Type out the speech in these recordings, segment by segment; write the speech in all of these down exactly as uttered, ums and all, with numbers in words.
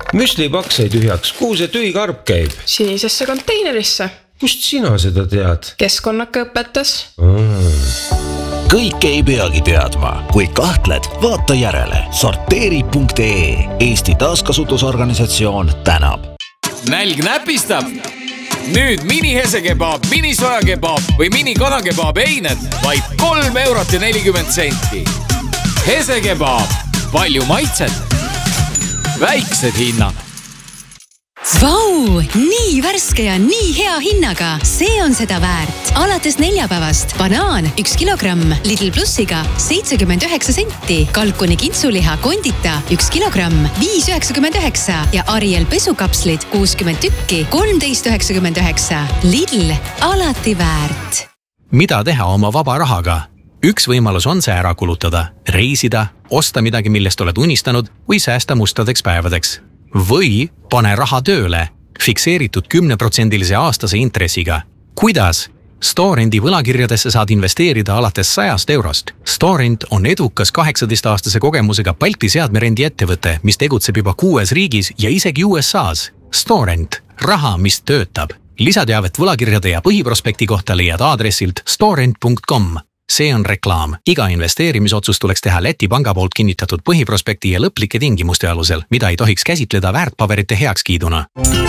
müslipakk sai tühjaks, kuhu see tühi karp käib? Sinisesse konteinerisse. Kust sina seda tead? Keskkonnaka õpetas. Kõik ei peagi teadma. Kui kahtled, vaata järele. sorteeri punkt ee Eesti taaskasutusorganisatsioon tänab. Nälg näpistab. Nüüd mini hesekebaab, mini sojakebaab või mini kanakebaab eined vaid kolm eurot ja nelikümmend senti. Hesekebaab. Palju maitset. Väiksed hinnad. Vau, nii värske ja nii hea hinnaga. See on seda väärt. Alates neljapäevast banaan üks kilogramm Lidl Plussiga seitsekümmend üheksa senti. Kalkuni kintsuliha kondita üks kilogramm viis üheksakümmend üheksa ja Ariel pesukapslid kuuskümmend tükki kolmteist üheksakümmend üheksa. Lidl, alati väärt. Mida teha oma vaba rahaga? Üks võimalus on see ära kulutada, reisida, osta midagi, millest oled unistanud või säästa mustadeks päevadeks. Või pane raha tööle, fikseeritud kümneprotsendilise aastase intressiga. Kuidas? Storendi võlakirjadesse saad investeerida alates sajast eurost. Storend on edukas kaheksateist-aastase kogemusega Balti seadmerendi ettevõte, mis tegutseb juba kuues riigis ja isegi U S A's. Storend, raha, mis töötab. Lisateavet võlakirjade ja põhiprospekti kohta leiad aadressilt storend punkt com. See on reklaam. Iga investeerimisotsus tuleks teha Läti panga poolt kinnitatud põhiprospekti ja lõplike tingimuste alusel, mida ei tohiks käsitleda väärtpaberite heakskiiduna.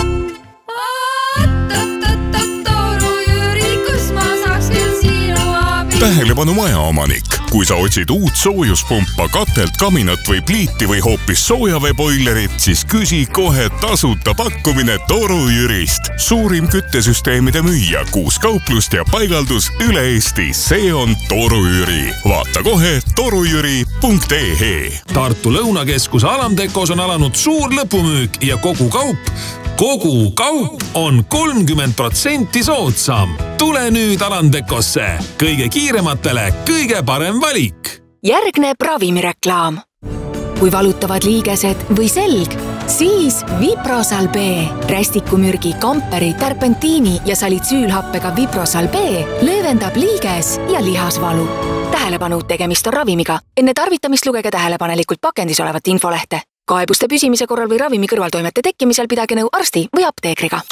Tähelepanu majaomanik. Kui sa otsid uut soojuspumpa, katelt, kaminat või pliiti või hoopis soojaveeboilerit, siis küsi kohe tasuta pakkumine Toru Jürist. Suurim küttesüsteemide müüja, kuus kauplust ja paigaldus üle Eesti. See on Toru Jüri. Vaata kohe torujüri punkt ee. Tartu Lõunakeskuse Alamtekos on alanud suur lõpumüük ja kogu kaup Kogu kaup on kolmkümmend protsenti soodsam. Tule nüüd Alandekosse. Kõige kiirematele kõige parem valik. Järgneb ravimireklaam. Kui valutavad liigesed või selg, siis Viprosal B. Rästikumürgi, kamperi, terpentiini ja salitsüülhappega Viprosal B löövendab liiges ja lihasvalu. Tähelepanu, tegemist on ravimiga. Enne tarvitamist lugege tähelepanelikult pakendis olevat infolehte. Kaebuste püsimise korral või ravimi kõrvaltoimete tekkimisel pidage nõu arsti või apteekriga.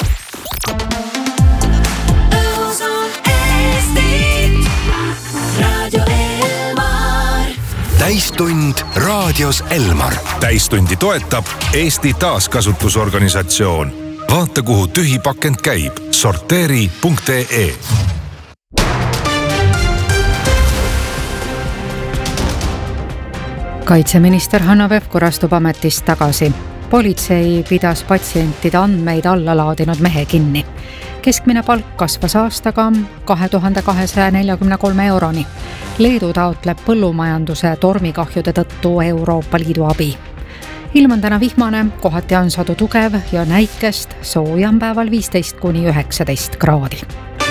Täistund raadios Elmar. Täistundi toetab Eesti taaskasutusorganisatsioon. Vaata, kuhu tühi pakend käib. sorteeri punkt ee. Kaitseminister Hanno Pevkur astub ametist tagasi. Politsei pidas patsientide andmeid alla laadinud mehe kinni. Keskmine palk kasvas aastaga kahe tuhande kahesaja nelikümmend kolm euroni. Leedu taotleb põllumajanduse tormikahjude tõttu Euroopa Liidu abi. Ilm on täna vihmane, kohati on sadu tugev ja näikest, sooja on päeval viisteist kuni üheksateist kraadi.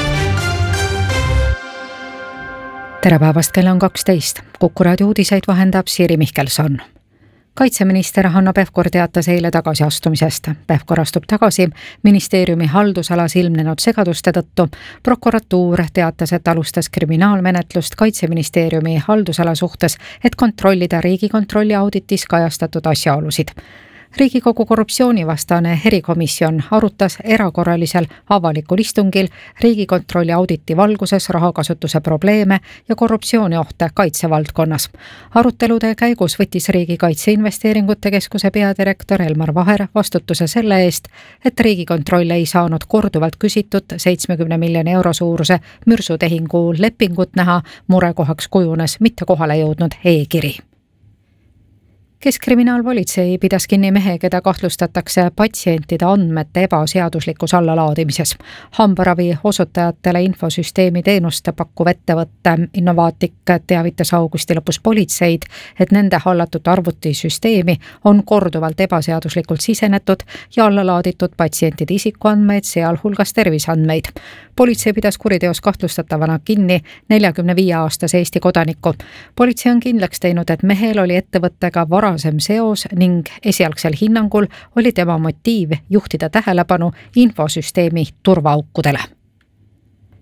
Tere päevast, kell on kaksteist. Kuku raadio uudiseid vahendab Siiri Mihkelson. Kaitseminister Hanno Pevkur teatas eile tagasiastumisest. Pevkur astub tagasi ministeeriumi haldusalas ilmnenud segaduste tõttu. Prokuratuur teatas, et alustas kriminaalmenetlust Kaitseministeeriumi haldusala suhtes, et kontrollida Riigikontrolli auditis kajastatud asjaolusid. Riigikogu korruptsioonivastane erikomisjon arutas erakorralisel avalikul istungil Riigikontrolli auditi valguses rahakasutuse probleeme ja korruptsiooniohte kaitsevaldkonnas. Arutelude käigus võttis Riigikaitse Investeeringute Keskuse peadirektor Elmar Vaher vastutuse selle eest, et Riigikontroll ei saanud korduvalt küsitud seitsekümmend miljoni euro suuruse mürsutehingu lepingut näha, murekohaks kujunes mitte kohale jõudnud e-kiri. Keskkriminaalpolitsei pidas kinni mehe, keda kahtlustatakse patsientide andmete ebaseaduslikus allalaadimises. Hambaravi osutajatele infosüsteemi teenuste pakkuv ettevõtte Innovaatik teavitas augusti lõpus politseid, et nende hallatud arvutisüsteemi on korduvalt ebaseaduslikult sisenetud ja allalaaditud patsientide isikuandmeid, sealhulgas terviseandmeid. Politsei pidas kuriteos kahtlustatavana kinni neljakümne viie aastase Eesti kodaniku. Politsei on kindlaks teinud, et mehel oli ettevõttega varasem seos ning esialgsel hinnangul oli tema motiiv juhtida tähelepanu infosüsteemi turvaaukudele.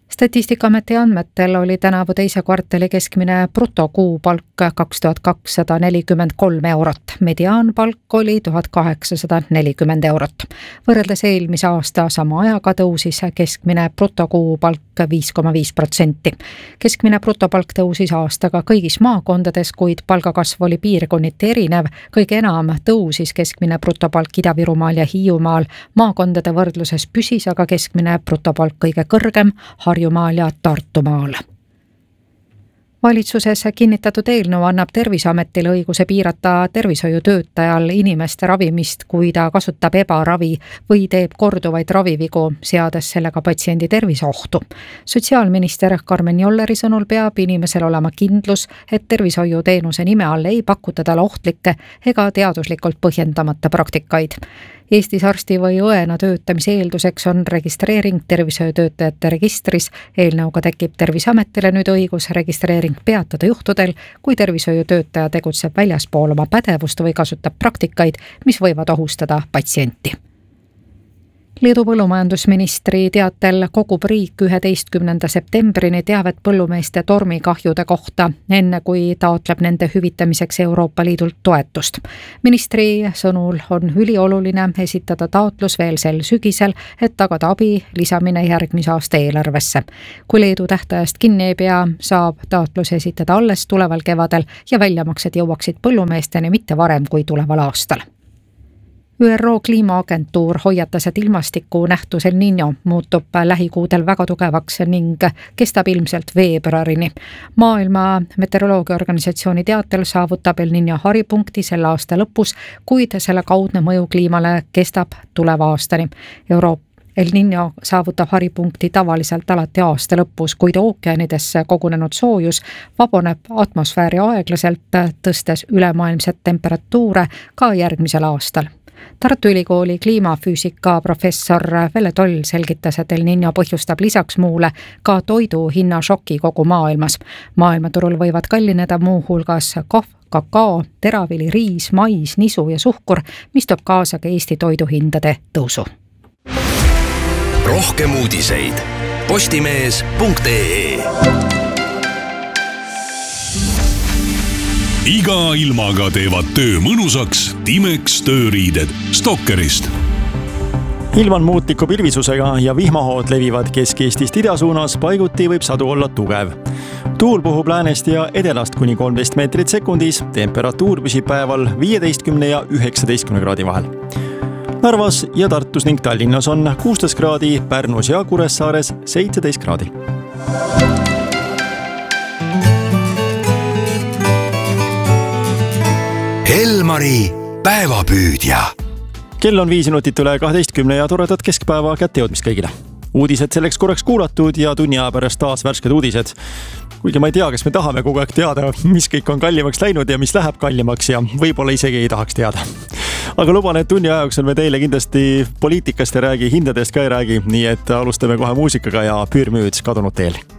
Statistikaameti andmetel oli tänavu teise kvartali keskmine brutokuupalk kaks tuhat kakssada nelikümmend kolm eurot. Mediaanpalk oli tuhat kaheksasada nelikümmend eurot. Võrreldes eelmise aasta sama ajaga tõusis keskmine brutokuupalk viis koma viis protsenti. Keskmine brutopalk tõusis aastaga kõigis maakondades, kuid palgakasv oli piirkonniti erinev. Kõige enam tõusis keskmine brutopalk Ida-Virumaal ja Hiiumaal. Maakondade võrdluses püsis aga keskmine brutopalk kõige kõrgem Harjumaal ja Tartumaal. Valitsuses kinnitatud eelnõu annab Terviseametile õiguse piirata tervishoiutöötajal inimeste ravimist, kui ta kasutab ebaravi või teeb korduvaid ravivigu, seades sellega patsiendi terviseohtu. Sotsiaalminister Karmen Jolleri sõnul peab inimesel olema kindlus, et tervishoiuteenuse nime all ei pakuta talle ohtlikke ega teaduslikult põhjendamata praktikaid. Eestis arsti või õena töötamise eelduseks on registreering tervishoiutöötajate registris. Eelnõuga tekib Terviseametile nüüd õigus registreering peatada juhtudel, kui tervishoiutöötaja tegutseb väljaspool oma pädevust või kasutab praktikaid, mis võivad ohustada patsienti. Leedu põllumajandusministri teatel kogub riik üheteistkümnenda septembrini teavet põllumeeste tormikahjude kohta, enne kui taotleb nende hüvitamiseks Euroopa Liidult toetust. Ministri sõnul on ülioluline esitada taotlus veel sel sügisel, et tagada abi lisamine järgmise aasta eelarvesse. Kui Leedu tähtajast kinni ei pea, saab taotlus esitada alles tuleval kevadel ja väljamaksed jõuaksid põllumeesteni mitte varem kui tuleval aastal. Ü R O kliimaagentuur hoiatas, et ilmastiku nähtus El Niño muutub lähikuudel väga tugevaks ning kestab ilmselt veebruarini. Maailma meteoroloogiaorganisatsiooni teatel saavutab El Niño haripunkti selle aasta lõpus, kuid selle kaudne mõju kliimale kestab tuleva aastani. Euroopa El Niño saavutab haripunkti tavaliselt alati aasta lõpus, kuid ookeanidesse kogunenud soojus vaboneb atmosfääri aeglaselt, tõstes ülemaailmset temperatuure ka järgmisel aastal. Tartu Ülikooli kliimafüüsika professor Velle Toll selgitas, et El Niño põhjustab lisaks muule ka toidu hinna šoki kogu maailmas. Maailmaturul võivad kallineda muu hulgas kohv, kakao, teravili, riis, mais, nisu ja suhkur, mis toob kaasa ka Eesti toiduhindade tõusu. Rohkem uudiseid postimees punkt ee. Iga ilmaga teevad töö mõnusaks Timex tööriided Stokkerist. Ilm on muutliku pilvisusega ja vihmahood levivad Kesk-Eestist idasuunas, paiguti võib sadu olla tugev. Tuul puhub läänest ja edelast kuni kolmteist meetrit sekundis, temperatuur püsib päeval viieteistkümne ja üheksateistkümne kraadi vahel. Narvas ja Tartus ning Tallinnas on kuusteist kraadi, Pärnus ja Kuressaares seitseteist kraadi. Elmari päevapüüdja. Kell on viis minutit üle kaheteistkümne ja toredat keskpäeva kätte jõudmist kõigile. Uudised selleks korraks kuulatud ja tunni aja pärast taas värsked uudised. Kuigi ma ei tea, kas me tahame kogu aeg teada, mis kõik on kallimaks läinud ja mis läheb kallimaks ja võib-olla isegi ei tahaks teada. Aga luban, et tunni aja jooksul me teile kindlasti poliitikast ei räägi, hindadest ka ei räägi, nii et alustame kohe muusikaga ja Püürmüüds kadunud teel.